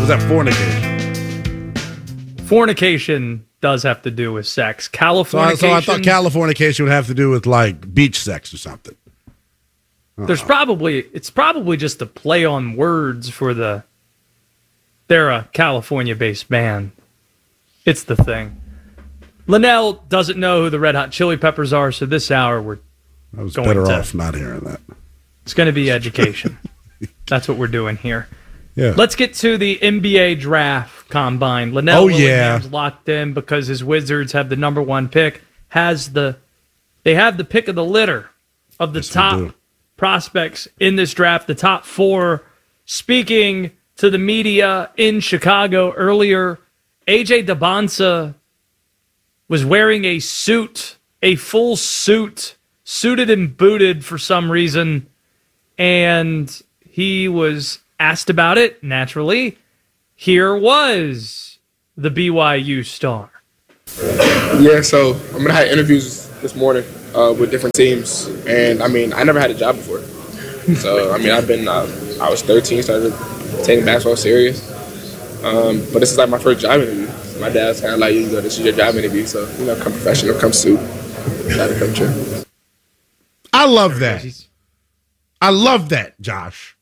Was that fornication? Fornication does have to do with sex. Californication. So I thought Californication would have to do with like beach sex or something. It's probably just a play on words for they're a California-based band. It's the thing. Linnell doesn't know who the Red Hot Chili Peppers are, so this hour I was better off not hearing that. It's going to be education. That's what we're doing here. Yeah. Let's get to the NBA draft combine. Linnell Willingham's locked in because his Wizards have the number 1 pick. They have the pick of the litter of the top prospects in this draft, the top 4. Speaking to the media in Chicago earlier, AJ Dybantsa was wearing a suit, a full suit, suited and booted for some reason, and he was asked about it, naturally. Here was the BYU star. Yeah, so I'm going to have interviews this morning with different teams, and, I never had a job before. So, I was 13, started taking basketball serious, but this is like my first job interview. My dad's kind of like, this is your job interview, so, come professional, come suit, try to come true. I love that. I love that, Josh.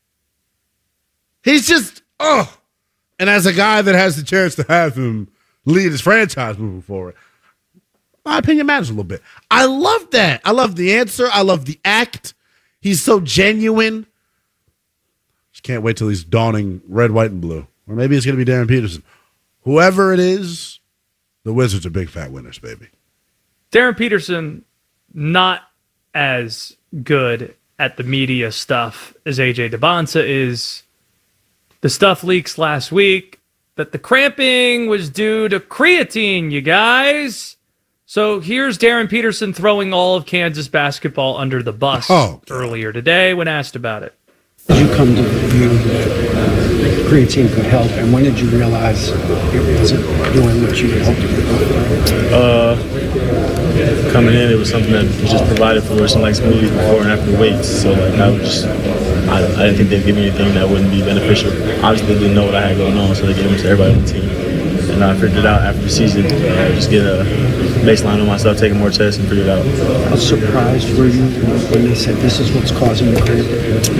He's just, And as a guy that has the chance to have him lead his franchise moving forward, my opinion matters a little bit. I love that. I love the answer. I love the act. He's so genuine. Just can't wait till he's donning red, white, and blue. Or maybe it's going to be Darren Peterson. Whoever it is, the Wizards are big fat winners, baby. Darren Peterson, not as good at the media stuff as AJ Dybantsa is. The stuff leaks last week that the cramping was due to creatine, you guys. So here's Darren Peterson throwing all of Kansas basketball under the bus earlier today when asked about it. Did you come to the view that creatine could help, and when did you realize it wasn't doing what you hoped it would? Coming in, it was something that was just provided for us, like smoothies before and after weights. So I didn't think they'd give me anything that wouldn't be beneficial. Obviously, they didn't know what I had going on, so they gave them to everybody on the team. And I figured it out after the season. Just get a baseline on myself, taking more tests, and figure it out. How surprised were you when they said this is what's causing the cramp?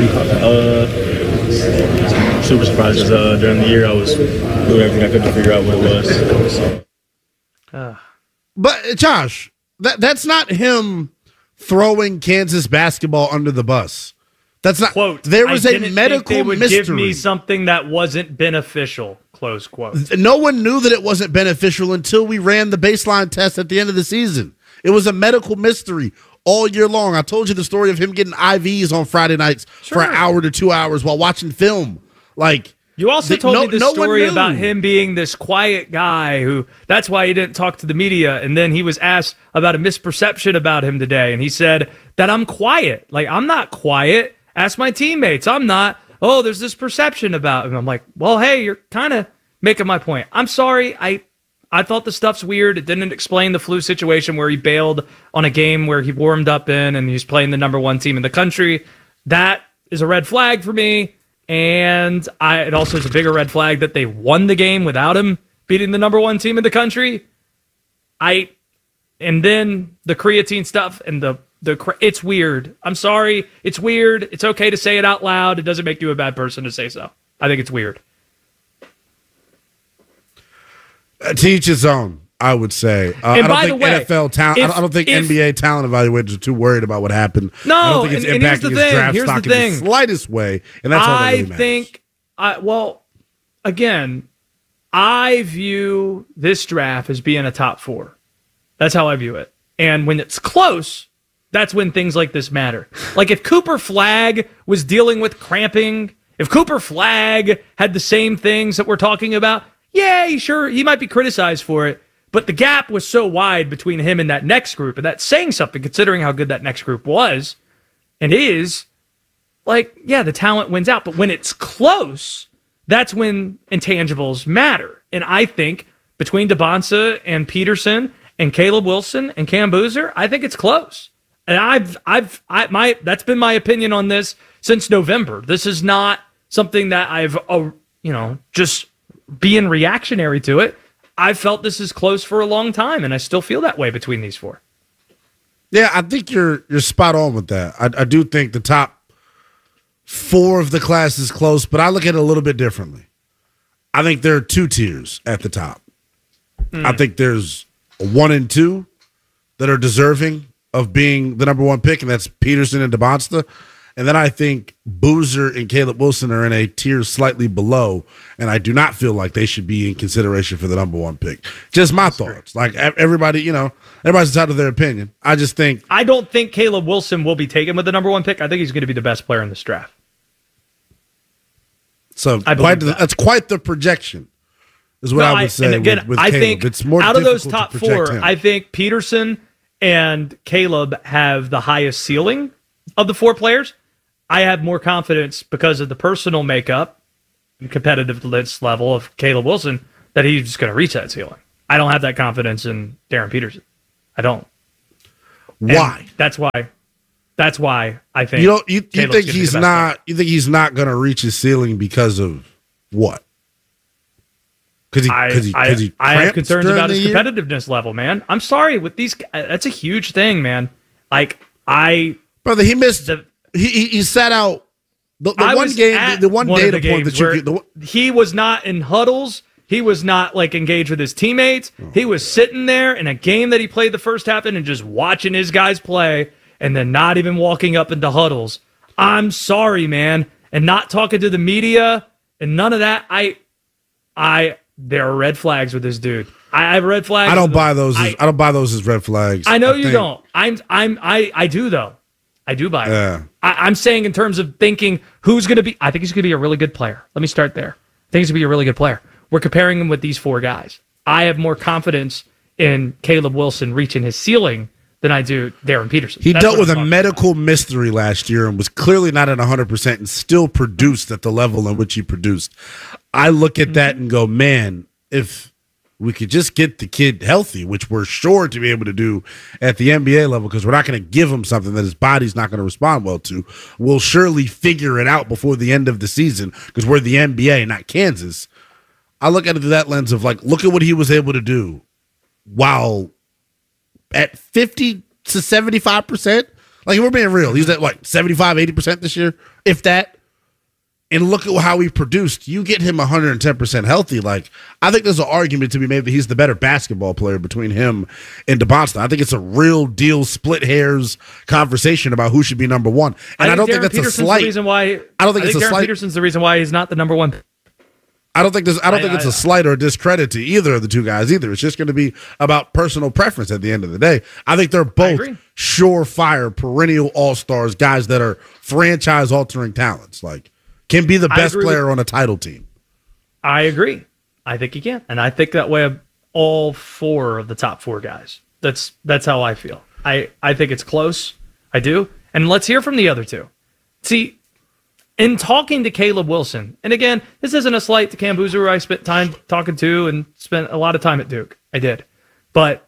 Super surprised because during the year I was doing everything I could to figure out what it was. But Josh, that's not him throwing Kansas basketball under the bus. That's not. Quote, there was a medical they would mystery. Give me something that wasn't beneficial. Close quote. No one knew that it wasn't beneficial until we ran the baseline test at the end of the season. It was a medical mystery all year long. I told you the story of him getting IVs on Friday nights for an hour to 2 hours while watching film. Like, you also told me the story about him being this quiet guy who, that's why he didn't talk to the media. And then he was asked about a misperception about him today. And he said that I'm quiet. Like, I'm not quiet. Ask my teammates. I'm not. Oh, there's this perception about him. I'm like, well, hey, you're kind of making my point. I'm sorry. I thought the stuff's weird. It didn't explain the flu situation where he bailed on a game where he warmed up in and he's playing the number 1 team in the country. That is a red flag for me. And it also is a bigger red flag that they won the game without him beating the number 1 team in the country. And then the creatine stuff and it's weird. I'm sorry. It's weird. It's okay to say it out loud. It doesn't make you a bad person to say so. I think it's weird. To each his own, I would say. I don't think NFL talent. I don't think NBA talent evaluators are too worried about what happened. No, I don't think it's impacting his draft here's stock the thing. in the slightest way, and that's all that really matters. Again, I view this draft as being a top 4. That's how I view it. And when it's close, that's when things like this matter. Like if Cooper Flagg was dealing with cramping, if Cooper Flagg had the same things that we're talking about, yeah, he might be criticized for it. But the gap was so wide between him and that next group, and that's saying something considering how good that next group was and is. Like, yeah, the talent wins out. But when it's close, that's when intangibles matter. And I think between Dybantsa and Peterson and Caleb Wilson and Cam Boozer, I think it's close. And that's been my opinion on this since November. This is not something that I've just being reactionary to it, I felt this is close for a long time, and I still feel that way between these four. Yeah, I think you're spot on with that. I do think the top four of the class is close, but I look at it a little bit differently. I think there are two tiers at the top. I think there's 1 and 2 that are deserving of being the number one pick, and that's Peterson and DeBonsta. And then I think Boozer and Caleb Wilson are in a tier slightly below, and I do not feel like they should be in consideration for the number one pick. Just my thoughts. Like everybody, everybody's entitled to their opinion. I don't think Caleb Wilson will be taken with the number one pick. I think he's going to be the best player in this draft. So that's quite the projection, is what I would say. And again, with I Caleb. think It's more out of those difficult top to project four, him. I think Peterson and Caleb have the highest ceiling of the four players. I have more confidence because of the personal makeup and competitiveness level of Caleb Wilson that he's just going to reach that ceiling. I don't have that confidence in Darren Peterson. I don't. Why? And that's why I think you think he's not. You think he's not going to reach his ceiling because of what? Because he I have concerns about his competitiveness level, man. I'm sorry with these. That's a huge thing, man. Brother, he missed. He sat out the one game. The one data point that you get. He was not in huddles. He was not engaged with his teammates. He was sitting there in a game that he played the first half in and just watching his guys play, and then not even walking up into huddles. I'm sorry, man, and not talking to the media and none of that. There are red flags with this dude. I have red flags. I don't buy those. I don't buy those as red flags. I know you don't. I do though. I do buy it. Yeah. I'm saying in terms of thinking who's going to be. I think he's going to be a really good player. Let me start there. I think he's going to be a really good player. We're comparing him with these four guys. I have more confidence in Caleb Wilson reaching his ceiling than I do Darren Peterson. He dealt with a medical mystery last year and was clearly not at 100% and still produced at the level in which he produced. I look at that and go, man, if we could just get the kid healthy, which we're sure to be able to do at the NBA level, because we're not going to give him something that his body's not going to respond well to, we'll surely figure it out before the end of the season because we're the NBA, not Kansas. I look at it through that lens of look at what he was able to do while at 50 to 75%. If we're being real, he's at 75, 80% this year, if that. And look at how he produced. You get him 110% healthy. I think there's an argument to be made that he's the better basketball player between him and DeBonsta. I think it's a real deal, split hairs conversation about who should be number one. And I don't think that's a slight. I don't think it's a slight. Peterson's the reason why he's not the number one. I don't think it's a slight or a discredit to either of the two guys either. It's just going to be about personal preference at the end of the day. I think they're both surefire, perennial all-stars, guys that are franchise-altering talents. Can be the best player on a title team. I agree. I think he can. And I think that way of all four of the top four guys. That's how I feel. I think it's close. I do. And let's hear from the other two. See, in talking to Caleb Wilson, and again, this isn't a slight to Cam Boozer, who I spent time talking to and spent a lot of time at Duke. I did. But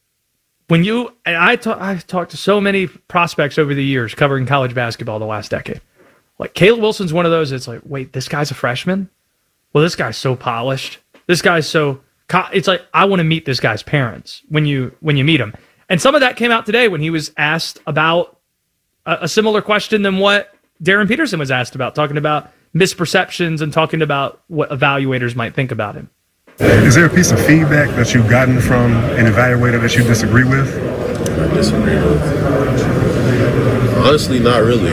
I've talked to so many prospects over the years covering college basketball the last decade. Caleb Wilson's one of those. It's wait, this guy's a freshman? Well, this guy's so polished. This guy's so. It's I want to meet this guy's parents when you meet him. And some of that came out today when he was asked about a similar question than what Darren Peterson was asked about, talking about misperceptions and talking about what evaluators might think about him. Is there a piece of feedback that you've gotten from an evaluator that you disagree with? I disagree with. Honestly, not really.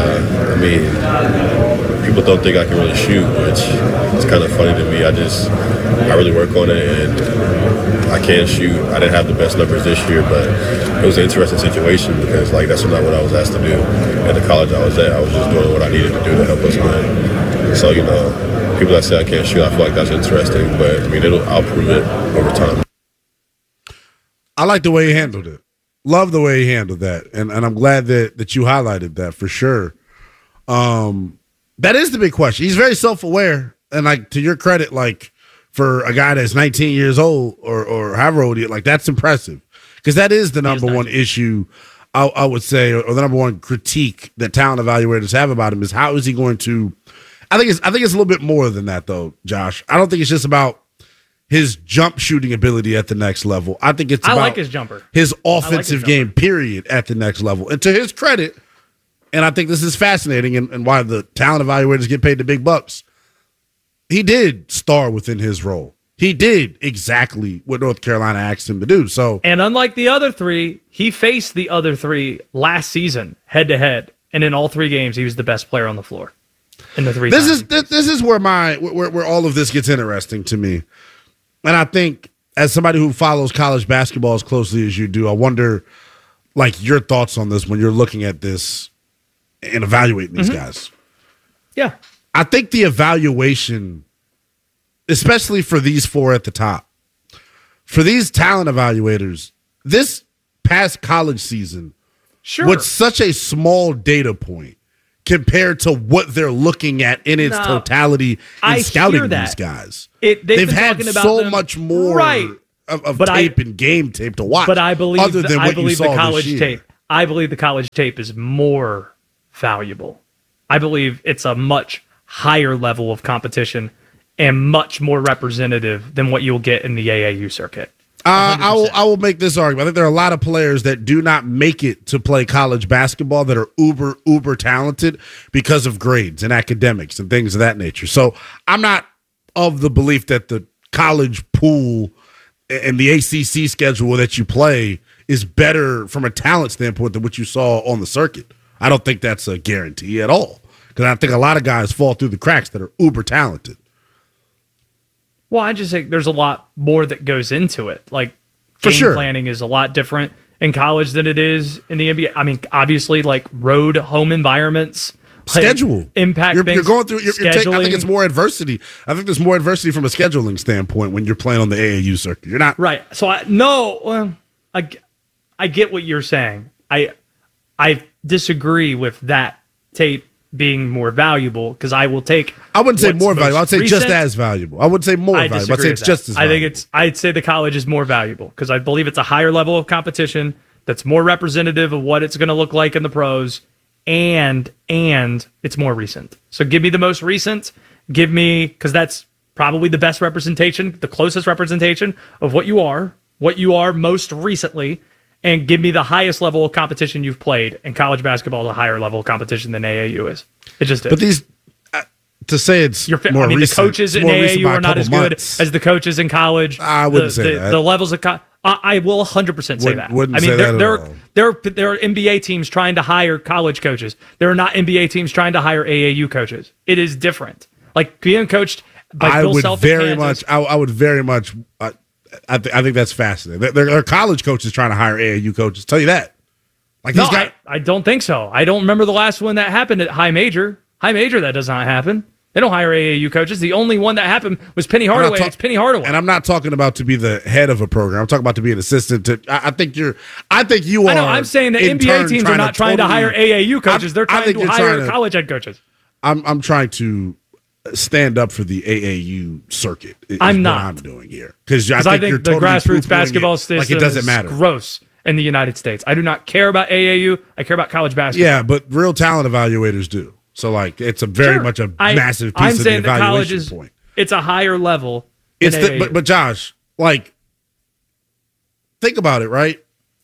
People don't think I can really shoot, which is kind of funny to me. I really work on it, and I can shoot. I didn't have the best numbers this year, but it was an interesting situation because that's not what I was asked to do at the college I was at. I was just doing what I needed to do to help us win. So, people that say I can't shoot, I feel like that's interesting, but I'll prove it over time. I like the way he handled it. Love the way he handled that, and I'm glad that you highlighted that for sure. That is the big question. He's very self-aware, and to your credit, for a guy that's 19 years old or however old he is, that's impressive because that is the number one issue I would say, or the number one critique that talent evaluators have about him is how is he going to I think it's a little bit more than that, though, Josh. I don't think it's just about his jump shooting ability at the next level. I think it's about like his jumper. His offensive game, period, at the next level. And to his credit, and I think this is fascinating and why the talent evaluators get paid the big bucks, he did star within his role. He did exactly what North Carolina asked him to do. So, and unlike the other three, he faced the other three last season head-to-head. And in all 3 games, he was the best player on the floor. In the 3 this is where where all of this gets interesting to me. And I think as somebody who follows college basketball as closely as you do, I wonder, like, your thoughts on this when you're looking at this and evaluating these guys. Yeah. I think the evaluation, especially for these 4 at the top, for these talent evaluators, this past college season was such a small data point compared to what they're looking at in its totality in scouting these guys. They've had so much more of tape and game tape to watch. But I believe other than what you saw the college this year. tape. I believe the college tape is more valuable. I believe it's a much higher level of competition and much more representative than what you'll get in the AAU circuit. I will make this argument. I think there are a lot of players that do not make it to play college basketball that are uber talented because of grades and academics and things of that nature. So I'm not of the belief that the college pool and the ACC schedule that you play is better from a talent standpoint than what you saw on the circuit. I don't think that's a guarantee at all, because I think a lot of guys fall through the cracks that are uber talented. Well, I just think there's a lot more that goes into it. Like, For game sure. planning is a lot different in college than it is in the NBA. I mean, obviously, like road home environments, like, Schedule impact. You're going through. I scheduling. think it's more adversity. I think there's more adversity from a scheduling standpoint when you're playing on the AAU circuit. You're not right. So I get what you're saying. I disagree with that tape being more valuable, because I will take. I wouldn't say what's more valuable. most I'd say just recent. as valuable. I wouldn't say more valuable. I'd disagree say with it's just that. as I valuable. think I'd say the college is more valuable because I believe it's a higher level of competition that's more representative of what it's going to look like in the pros, and it's more recent. So give me the most recent. Give me, because that's probably the best representation, the closest representation of what you are most recently, and give me the highest level of competition you've played. And college basketball is a higher level of competition than AAU is. It just is. But these, to say it's more recent, the coaches in more recent AAU by a are not couple as good months. as the coaches in college. I wouldn't say that. The levels of I will 100% say that. Wouldn't I mean, say that at all. there are NBA teams trying to hire college coaches. There are not NBA teams trying to hire AAU coaches. It is different. Like being coached by Bill Self in Kansas. I would very much. I think that's fascinating. There are college coaches trying to hire AAU coaches. Tell you that. Like No, these guys. I don't think so. I don't remember the last one that happened at High Major. High Major, that does not happen. They don't hire AAU coaches. The only one that happened was Penny Hardaway. It's Penny Hardaway. And I'm not talking about to be the head of a program. I'm talking about to be an assistant. I think you are. I know. I'm saying that NBA teams are not trying to hire AAU coaches. They're trying to hire college head coaches. I'm trying to stand up for the AAU circuit. I'm not. What I'm doing here, because I think you're the totally grassroots poo-pooing basketball it system like it doesn't is matter. gross in the United States. I do not care about AAU. I care about college basketball. Yeah, but real talent evaluators do. So, like, it's a very much a massive piece I'm of the saying that college evaluation is, point. it's a higher level. It's AAU. but Josh, like, think about it, right?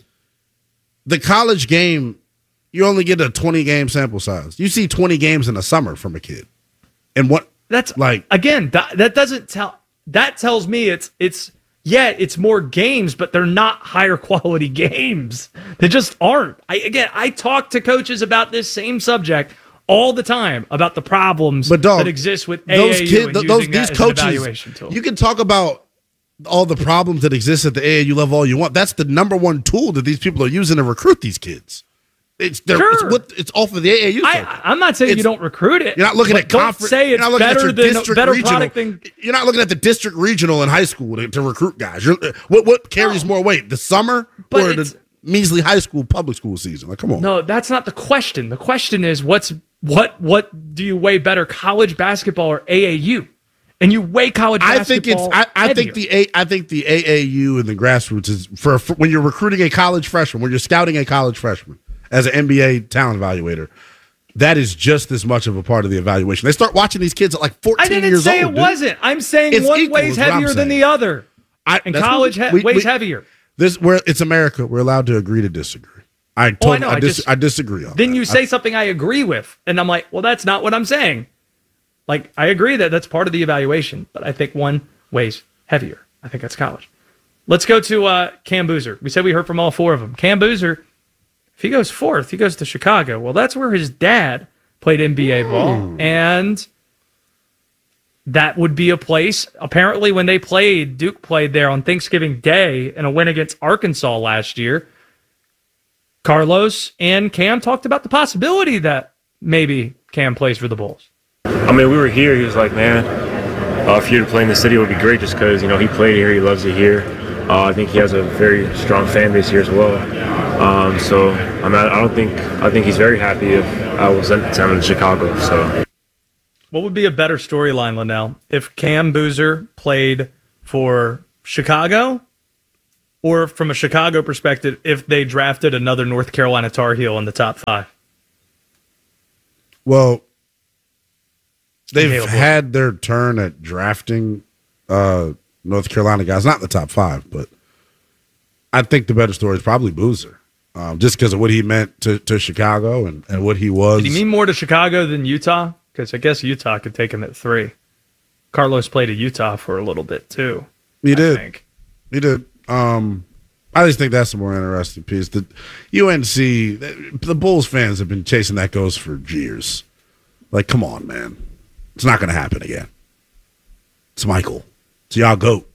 The college game, you only get a 20 game sample size. You see 20 games in a summer from a kid, and what that's like again that doesn't tell. That tells me it's more games, but they're not higher quality games. They just aren't. I talk to coaches about this same subject all the time, about the problems that exist with AAU and using that as an evaluation tool. You can talk about all the problems that exist at the AAU level all you want. That's the number one tool that these people are using to recruit these kids. It's off of the AAU circuit. I'm not saying you don't recruit it. You're not looking at conference. Don't say it's better than better product than. You're not looking at the district regional in high school to recruit guys. What carries more weight, the summer or the measly high school public school season? Like, come on. No, that's not the question. The question is what do you weigh better, college basketball or AAU? And you weigh college basketball. I think the AAU and the grassroots is for when you're recruiting a college freshman, when you're scouting a college freshman as an NBA talent evaluator. that is just as much of a part of the evaluation. They start watching these kids at like 14 I didn't years say old. it wasn't. I'm saying It's one equal weighs is what I'm heavier than saying. the other. And college weighs heavier. It's America. We're allowed to agree to disagree. I disagree on Then that. you say something I agree with, and I'm like, well, that's not what I'm saying. Like, I agree that that's part of the evaluation, but I think one weighs heavier. I think that's college. Let's go to Cam Boozer. We said we heard from all four of them. Cam Boozer, if he goes fourth, he goes to Chicago. Well, that's where his dad played NBA ball, and that would be a place. Apparently, when they played, Duke played there on Thanksgiving Day in a win against Arkansas last year. Carlos and Cam talked about the possibility that maybe Cam plays for the Bulls. I mean, we were here. He was like, man, for you to play in the city would be great just because, he played here. He loves it here. I think he has a very strong fan base here as well. I think he's very happy if I was sent him to Chicago. So, what would be a better storyline, Linnell, if Cam Boozer played for Chicago, or from a Chicago perspective, if they drafted another North Carolina Tar Heel in the top 5? Well, they've had their turn at drafting North Carolina guys, not in the top 5, but I think the better story is probably Boozer, just because of what he meant to Chicago and what he was. Did he mean more to Chicago than Utah? Because I guess Utah could take him at 3. Carlos played at Utah for a little bit too. He did. I just think that's the more interesting piece. The UNC, the Bulls fans have been chasing that ghost for years. Like, come on, man. It's not going to happen again. It's Michael. It's y'all GOAT.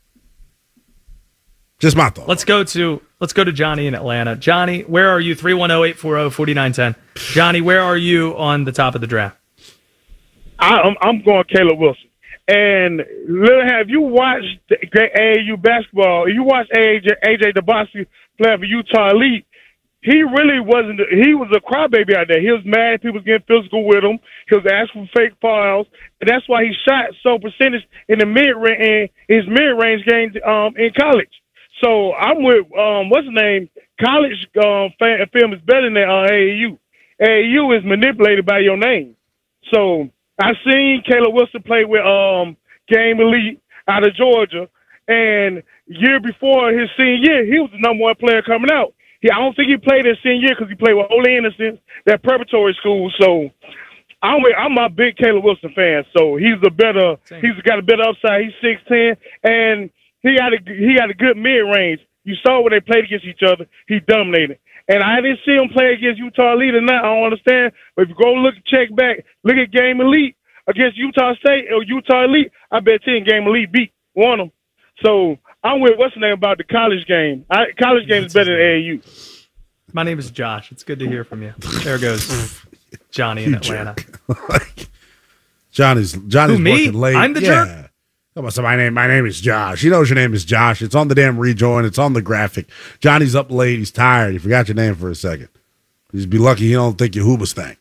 Just my thought. Let's go to Johnny in Atlanta. Johnny, where are you? 310-840-4910. Johnny, where are you on the top of the draft? I'm going Caleb Wilson. And have you watched AAU basketball? You watched AJ DeBoski play for Utah Elite. He really wasn't. He was a crybaby out there. He was mad. People was getting physical with him. He was asking for fake fouls, and that's why he shot so percentage in the his mid range games in college. So I'm with what's his name? College film is better than AAU. AAU is manipulated by your name. So I seen Caleb Wilson play with Game Elite out of Georgia, and year before his senior year, he was the number 1 player coming out. I don't think he played his senior year because he played with Holy Innocents, that preparatory school. So I'm a big Caleb Wilson fan. So he's got a better upside. He's 6'10", and he got a good mid range. You saw when they played against each other, he dominated. And I didn't see him play against Utah Elite or not. I don't understand. But if you go check back, look at Game Elite against Utah State or Utah Elite, I bet Game Elite won them. So I'm with what's the name about the college game. College game is better than AAU. My name is Josh. It's good to hear from you. There goes Johnny in Atlanta. Johnny's Who, me? working late. I'm the jerk? Come on, so my name is Josh. He knows your name is Josh. It's on the damn rejoin. It's on the graphic. Johnny's up late. He's tired. He forgot your name for a second. Just be lucky he don't think you're Hoobastank.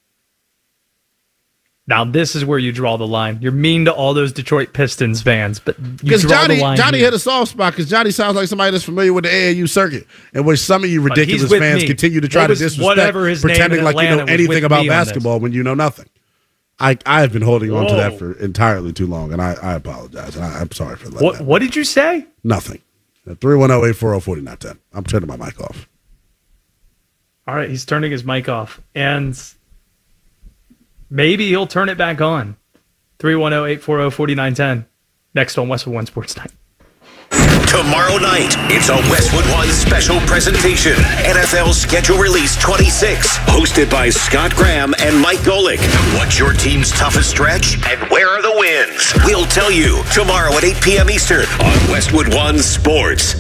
Now, this is where you draw the line. You're mean to all those Detroit Pistons fans, but you draw the line. Johnny hit a soft spot because Johnny sounds like somebody that's familiar with the AAU circuit, in which some of you ridiculous fans continue to try to disrespect, pretending like you know anything about basketball when you know nothing. I have been holding on to that for entirely too long, and I apologize. And I'm sorry for that. What did you say? Nothing. 310-840-4910. I'm turning my mic off. All right, he's turning his mic off, and maybe he'll turn it back on. 310-840-4910. Next on Westwood One Sports Night. Tomorrow night, it's a Westwood One special presentation. NFL Schedule Release 26. Hosted by Scott Graham and Mike Golick. What's your team's toughest stretch? And where are the wins? We'll tell you tomorrow at 8 p.m. Eastern on Westwood One Sports.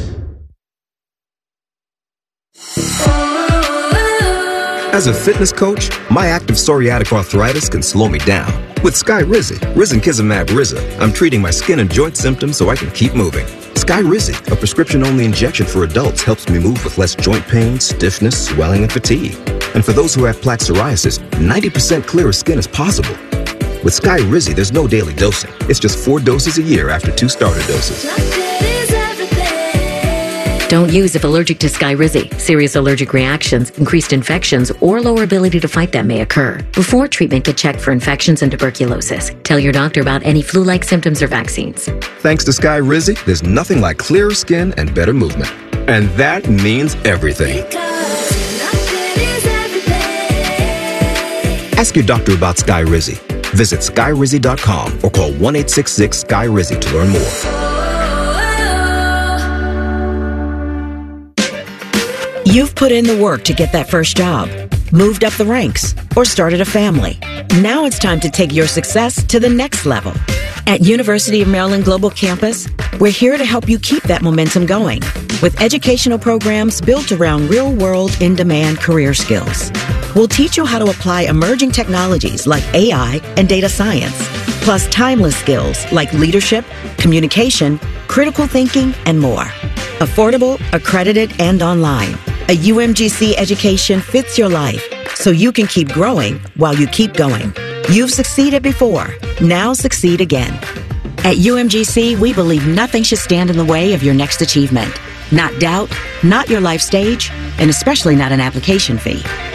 As a fitness coach, my active psoriatic arthritis can slow me down. With Skyrizi, Risankizumab Riza, I'm treating my skin and joint symptoms so I can keep moving. Skyrizi, a prescription-only injection for adults, helps me move with less joint pain, stiffness, swelling, and fatigue. And for those who have plaque psoriasis, 90% clearer skin is possible. With Skyrizi, there's no daily dosing. It's just 4 doses a year after 2 starter doses. Don't use if allergic to Skyrizi. Serious allergic reactions, increased infections, or lower ability to fight them may occur. Before treatment, get checked for infections and tuberculosis. Tell your doctor about any flu-like symptoms or vaccines. Thanks to Skyrizi, there's nothing like clearer skin and better movement. And that means everything. Ask your doctor about Skyrizi. Visit Skyrizi.com or call 1-866-SKY-RIZZI to learn more. You've put in the work to get that first job, moved up the ranks, or started a family. Now it's time to take your success to the next level. At University of Maryland Global Campus, we're here to help you keep that momentum going with educational programs built around real-world, in-demand career skills. We'll teach you how to apply emerging technologies like AI and data science, plus timeless skills like leadership, communication, critical thinking, and more. Affordable, accredited, and online. A UMGC education fits your life so you can keep growing while you keep going. You've succeeded before. Now succeed again. At UMGC, we believe nothing should stand in the way of your next achievement. Not doubt, not your life stage, and especially not an application fee.